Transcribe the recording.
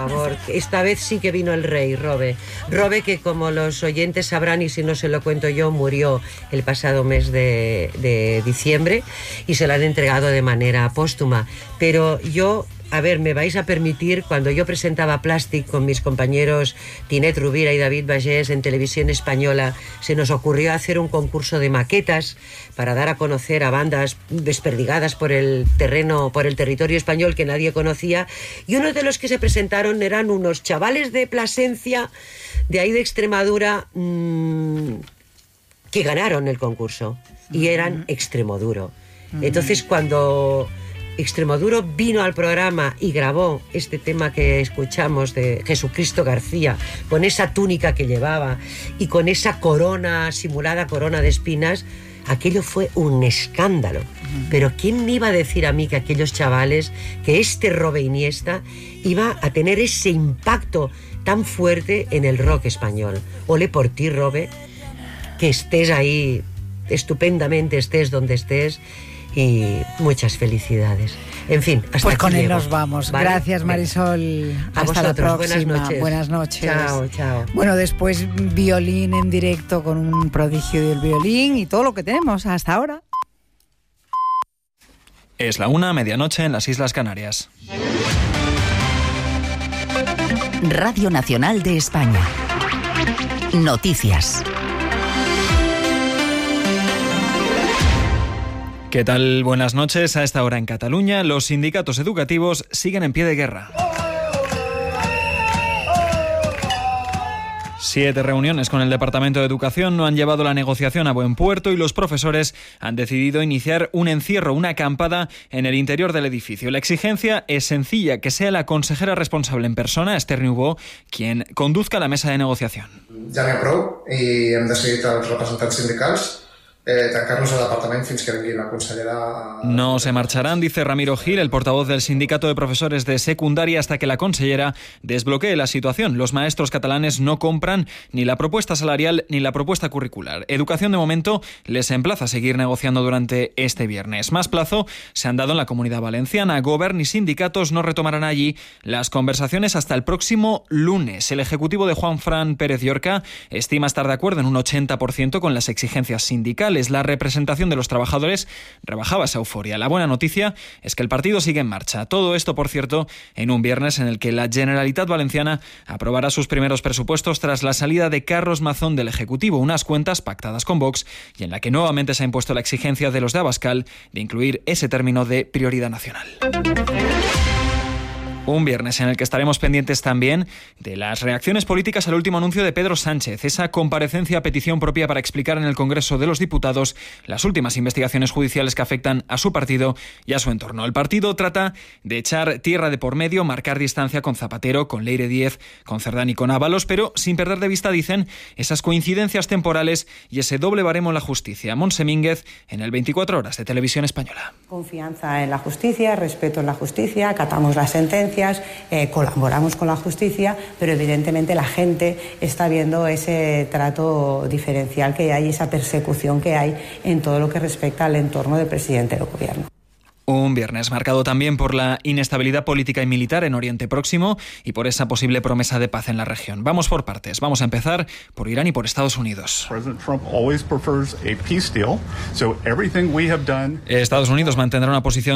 favor. Esta vez sí que vino el rey, Robe. Robe, que como los oyentes sabrán, y si no se lo cuento yo, murió el pasado mes de diciembre y se lo han entregado de manera póstuma. Pero yo... A ver, me vais a permitir, cuando yo presentaba Plastic con mis compañeros Tinet Rubira y David Vallés en Televisión Española, se nos ocurrió hacer un concurso de maquetas para dar a conocer a bandas desperdigadas por el territorio español que nadie conocía, y uno de los que se presentaron eran unos chavales de Plasencia, de ahí de Extremadura, que ganaron el concurso, y eran Extremoduro. Entonces, cuando Extremoduro vino al programa y grabó este tema que escuchamos de Jesucristo García, con esa túnica que llevaba y con esa simulada corona de espinas, aquello fue un escándalo. Pero ¿quién me iba a decir a mí que aquellos chavales, que este Robe Iniesta iba a tener ese impacto tan fuerte en el rock español? Ole por ti, Robe, que estés ahí estupendamente, estés donde estés, y muchas felicidades. En fin, hasta pues aquí con él llego. nos vamos. ¿Vale? Gracias, Marisol. A hasta vosotros, la próxima. Buenas noches. Chao. Bueno, después violín en directo con un prodigio del violín y todo lo que tenemos hasta ahora. Es la 1:00, medianoche en las Islas Canarias. Radio Nacional de España. Noticias. ¿Qué tal? Buenas noches. A esta hora en Cataluña, los sindicatos educativos siguen en pie de guerra. 7 reuniones con el Departamento de Educación no han llevado la negociación a buen puerto y los profesores han decidido iniciar un encierro, una acampada en el interior del edificio. La exigencia es sencilla, que sea la consejera responsable en persona, Esther Niubó, quien conduzca la mesa de negociación. Ja n'hi ha prou i hem decidit els representants sindicals tancar-nos al departament fins que vingui la consellera. No se marcharán, dice Ramiro Gil, el portavoz del Sindicato de Profesores de Secundaria, hasta que la consellera desbloquee la situación. Los maestros catalanes no compran ni la propuesta salarial ni la propuesta curricular. Educación, de momento, les emplaza a seguir negociando durante este viernes. Más plazo se han dado en la Comunidad Valenciana. Gobern y sindicatos no retomarán allí las conversaciones hasta el próximo lunes. El ejecutivo de Juan Fran Pérez Llorca estima estar de acuerdo en un 80% con las exigencias sindicales. La representación de los trabajadores rebajaba esa euforia. La buena noticia es que el partido sigue en marcha. Todo esto, por cierto, en un viernes en el que la Generalitat Valenciana aprobará sus primeros presupuestos tras la salida de Carlos Mazón del Ejecutivo, unas cuentas pactadas con Vox y en la que nuevamente se ha impuesto la exigencia de los de Abascal de incluir ese término de prioridad nacional. Un viernes en el que estaremos pendientes también de las reacciones políticas al último anuncio de Pedro Sánchez, esa comparecencia a petición propia para explicar en el Congreso de los Diputados las últimas investigaciones judiciales que afectan a su partido y a su entorno. El partido trata de echar tierra de por medio, marcar distancia con Zapatero, con Leire Díez, con Cerdán y con Ábalos, pero sin perder de vista, dicen, esas coincidencias temporales y ese doble baremo en la justicia. Montse Mínguez en el 24 horas de Televisión Española. Confianza en la justicia, respeto en la justicia, acatamos las sentencias, colaboramos con la justicia, pero evidentemente la gente está viendo ese trato diferencial que hay, esa persecución que hay en todo lo que respecta al entorno del presidente del gobierno. Un viernes marcado también por la inestabilidad política y militar en Oriente Próximo y por esa posible promesa de paz en la región. Vamos por partes. Vamos a empezar por Irán y por Estados Unidos. Estados Unidos mantendrá una posición